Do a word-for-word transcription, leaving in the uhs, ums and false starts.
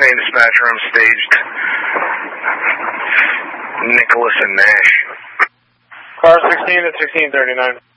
Main dispatcher, I'm staged. Nicholas and Nash. Car sixteen at sixteen thirty-nine.